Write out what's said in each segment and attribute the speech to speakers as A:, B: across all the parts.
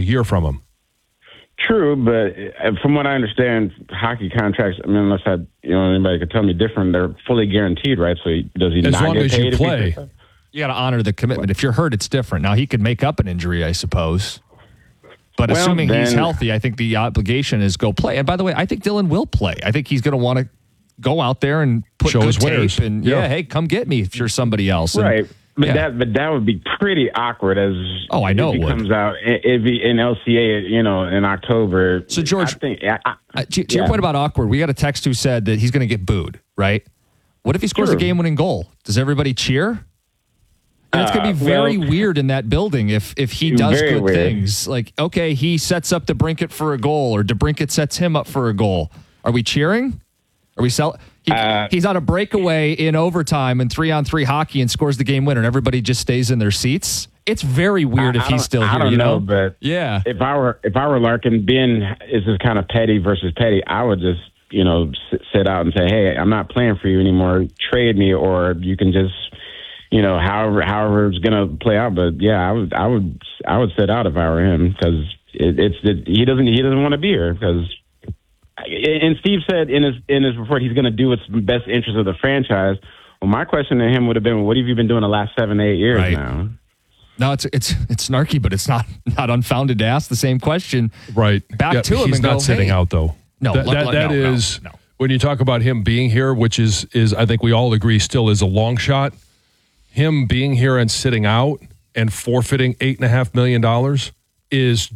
A: year from him.
B: True, but from what I understand, hockey contracts, I mean, unless anybody could tell me different, they're fully guaranteed, right? So does he
A: as
B: not
A: long
B: get
A: as
B: paid
A: you play?
C: You got to honor the commitment. If you're hurt, it's different. Now, he could make up an injury, I suppose. But assuming he's healthy, I think the obligation is go play. And by the way, I think Dylan will play. I think he's going to want to go out there and put
A: show his
C: tape
A: wares.
C: and hey, come get me if you're somebody else. And,
B: right. But that would be pretty awkward
C: I know
B: if he
C: it would.
B: comes out if he, in LCA, in October.
C: So George,
B: I think,
C: to your point about awkward, we got a text who said that he's going to get booed, right? What if he scores a game-winning goal? Does everybody cheer? And it's going to be very weird in that building if he does good things. Like, okay, he sets up DeBrincat for a goal, or DeBrincat sets him up for a goal. Are we cheering? Are we he's on a breakaway in overtime in 3-on-3 hockey and scores the game winner, and everybody just stays in their seats. It's very weird if he's still here.
B: I don't know, but if I were Larkin, being is this kind of petty versus petty, I would just sit out and say, hey, I'm not playing for you anymore. Trade me, or you can just however it's gonna play out. But yeah, I would sit out if I were him, because he doesn't want to be here. Because and Steve said in his report he's going to do what's in the best interest of the franchise. Well, my question to him would have been, what have you been doing the last 7-8 years now?
C: No, it's snarky, but it's not unfounded to ask the same question.
A: Right.
C: Back to him.
A: He's
C: and
A: not
C: go,
A: sitting out though.
C: No,
A: that is when you talk about him being here, which is I think we all agree still is a long shot. Him being here and sitting out and forfeiting $8.5 million is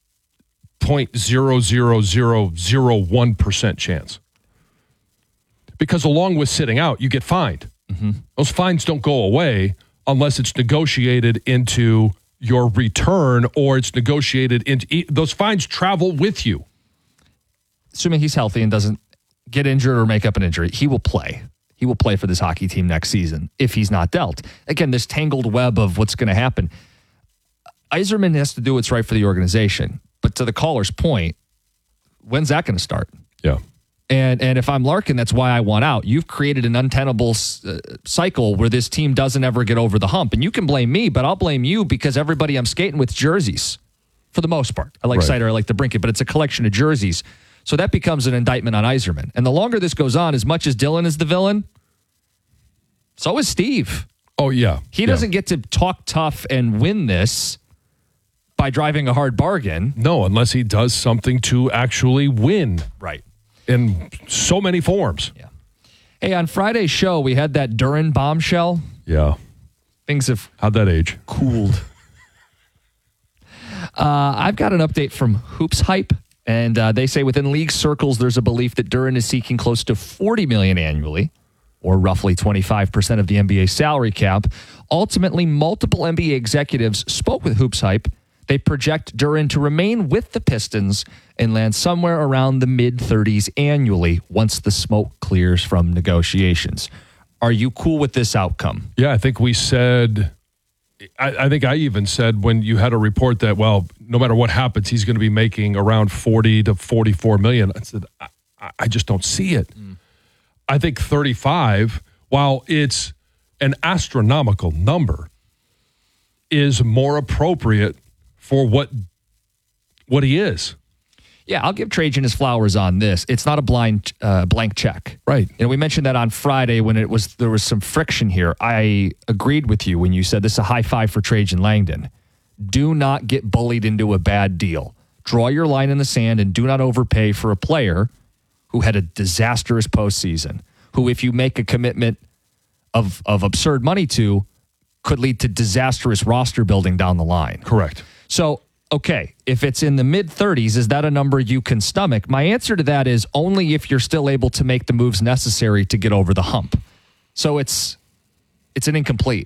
A: 0.00001% chance. Because along with sitting out, you get fined. Mm-hmm. Those fines don't go away unless it's negotiated into your return, or it's negotiated into those fines travel with you.
C: Assuming he's healthy and doesn't get injured or make up an injury, he will play. He will play for this hockey team next season if he's not dealt. Again, this tangled web of what's going to happen. Yzerman has to do what's right for the organization. But to the caller's point, when's that going to start?
A: Yeah.
C: And if I'm Larkin, that's why I want out. You've created an untenable cycle where this team doesn't ever get over the hump. And you can blame me, but I'll blame you because everybody I'm skating with jerseys for the most part. I like Seider, I like DeBrincat, but it's a collection of jerseys. So that becomes an indictment on Yzerman. And the longer this goes on, as much as Dylan is the villain, so is Steve.
A: Oh, yeah.
C: He doesn't get to talk tough and win this by driving a hard bargain.
A: No, unless he does something to actually win.
C: Right.
A: In so many forms.
C: Yeah. Hey, on Friday's show, we had that Duren bombshell.
A: Yeah.
C: Things have...
A: How'd that age?
C: Cooled. I've got an update from Hoops Hype, and they say within league circles, there's a belief that Duren is seeking close to $40 million annually, or roughly 25% of the NBA salary cap. Ultimately, multiple NBA executives spoke with Hoops Hype. They project Duren to remain with the Pistons and land somewhere around the mid-30s annually once the smoke clears from negotiations. Are you cool with this outcome?
A: Yeah, I think we said, I think I even said when you had a report that, well, no matter what happens, he's going to be making around 40 to 44 million. I said, I just don't see it. I think 35, while it's an astronomical number, is more appropriate for what he is.
C: Yeah, I'll give Trajan his flowers on this. It's not a blank check.
A: Right.
C: We mentioned that on Friday when there was some friction here. I agreed with you when you said this is a high five for Trajan Langdon. Do not get bullied into a bad deal. Draw your line in the sand and do not overpay for a player who had a disastrous postseason, who if you make a commitment of absurd money to, could lead to disastrous roster building down the line.
A: Correct.
C: So, okay, if it's in the mid-30s, is that a number you can stomach? My answer to that is only if you're still able to make the moves necessary to get over the hump. So it's an incomplete.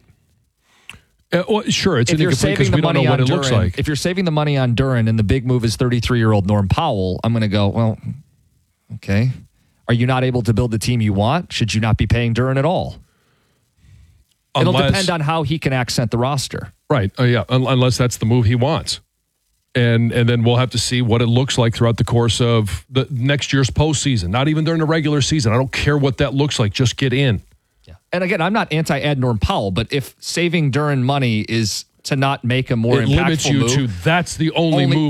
A: Well, sure, it's an incomplete because we don't know what it looks like.
C: If you're saving the money on Duren and the big move is 33-year-old Norm Powell, I'm going to go, well, okay. Are you not able to build the team you want? Should you not be paying Duren at all? It'll depend on how he can accent the roster.
A: Right. Yeah. Unless that's the move he wants. And then we'll have to see what it looks like throughout the course of the next year's postseason. Not even during the regular season. I don't care what that looks like. Just get in.
C: Yeah. And again, I'm not anti-Ad Norm Powell, but if saving Duren money is to not make a more impactful move.
A: It limits you to that's the only move